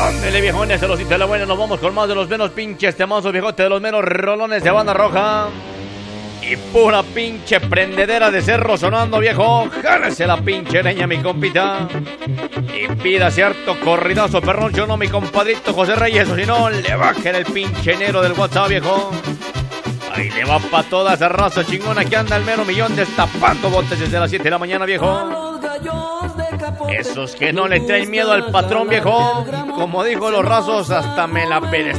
Ándele, viejones, se los hice la buena. Nos vamos con más de los menos pinches temazos, viejote, de los menos rolones de banda roja. Y pura pinche prendedera de cerro sonando, viejo. Jálese la pinche leña, mi compita. Y pida cierto corridazo, perrón, yo no, mi compadrito José Reyes. O si no, le bajen el pinche negro del WhatsApp, viejo. Ahí le va pa' toda esa raza chingona que anda el mero millón destapando botes desde las 7 de la mañana, viejo. Esos que no le traen miedo al patrón, viejo. Como dijo los rasos, hasta me la pedestal.